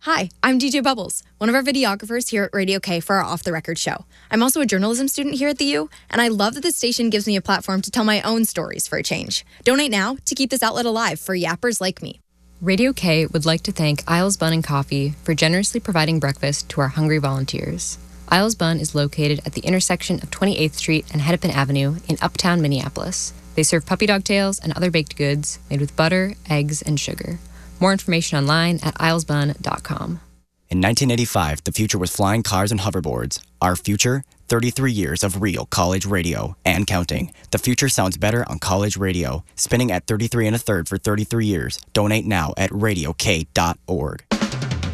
Hi, I'm DJ Bubbles, one of our videographers here at Radio K for our Off the Record show. I'm also a journalism student here at the U, and I love that this station gives me a platform to tell my own stories for a change. Donate now to keep this outlet alive for yappers like me. Radio K would like to thank Isles Bun and Coffee for generously providing breakfast to our hungry volunteers. Isles Bun is located at the intersection of 28th Street and Hennepin Avenue in uptown Minneapolis. They serve puppy dog tails and other baked goods made with butter, eggs, and sugar. More information online at islesbun.com. In 1985, the future was flying cars and hoverboards. Our future? 33 years of real college radio and counting. The future sounds better on college radio. Spinning at 33 1/3 for 33 years. Donate now at radiok.org.